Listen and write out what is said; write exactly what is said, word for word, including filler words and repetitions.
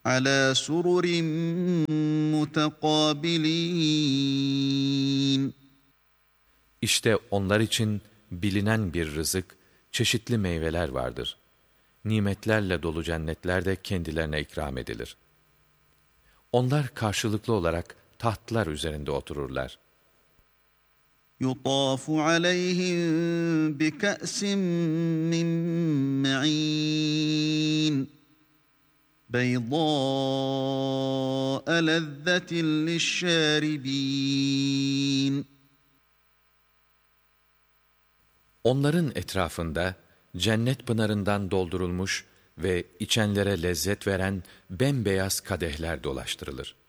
على سرر متقابلين. İşte onlar için bilinen bir rızık, çeşitli meyveler vardır. Nimetlerle dolu cennetler de kendilerine ikram edilir. Onlar karşılıklı olarak tahtlar üzerinde otururlar. يُطَافُ عَلَيْهِمْ بِكَأْسٍ مِّن مَّعِينٍ بَيْضَاءَ لَذَّةٍ لِلشَّارِبِينَ. Onların etrafında cennet pınarından doldurulmuş ve içenlere lezzet veren bembeyaz kadehler dolaştırılır.